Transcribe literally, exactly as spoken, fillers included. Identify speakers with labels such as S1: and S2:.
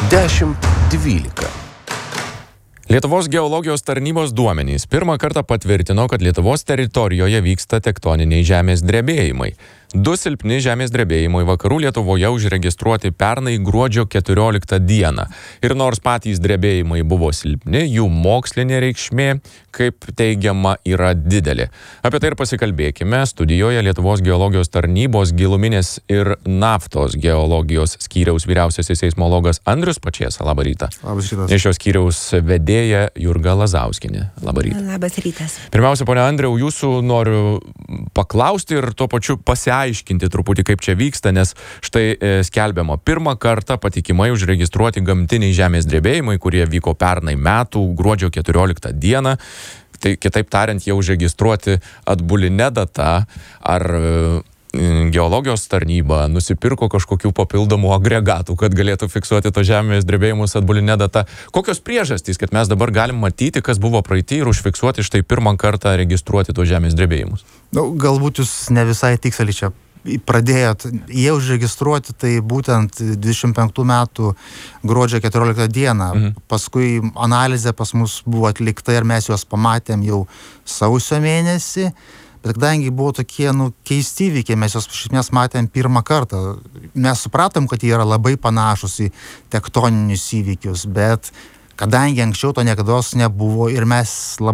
S1: dešimt dvylika.
S2: Lietuvos geologijos tarnybos duomenys pirmą kartą patvirtino, kad Lietuvos teritorijoje vyksta tektoniniai žemės drebėjimai. Du silpni žemės drebėjimai vakarų Lietuvoje užregistruoti pernai gruodžio keturioliktą dieną. Ir nors patys drebėjimai buvo silpni, jų mokslinė reikšmė, kaip teigiama, yra didelė. Apie tai ir pasikalbėkime. Studijoje Lietuvos geologijos tarnybos giluminės ir naftos geologijos skyriaus vyriausiasis seismologas Andrius Pačėsa. Labą rytą.
S3: Labas rytas.
S2: Ir šios skyriaus vedėja Jurga Lazauskienė. Labą rytą.
S4: Labas rytas.
S2: Pirmiausia, ponia Andriau, jūsų noriu paklausti ir tuo pačiu pasiaiškinti truputį, kaip čia vyksta, nes štai e, skelbiama pirmą kartą patikimai užregistruoti gamtiniai žemės drebėjimai, kurie vyko pernai metų gruodžio keturioliktą dieną. Tai kitaip tariant, jie užregistruoti atbuline data. Ar e, geologijos tarnyba nusipirko kažkokių papildomų agregatų, kad galėtų fiksuoti to žemės drebėjimus atbuline data? Kokios priežastys, kad mes dabar galim matyti, kas buvo praeitį ir užfiksuoti štai pirmą kartą registruoti to žemės drebėjimus?
S3: Nu, galbūt jūs ne visai tiksliai čia pradėjot. Jie užregistruoti tai būtent dvidešimt penktų metų gruodžio keturioliktą dieną. Mhm. Paskui analizė pas mus buvo atlikta ir mes juos pamatėm jau sausio mėnesį. Bet kadangi buvo tokie, nu, keisti įvykiai, mes juos iš esmės matėm pirmą kartą. Mes supratom, kad jie yra labai panašus į tektoninius įvykius, bet kadangi anksčiau to niekados nebuvo ir mes labai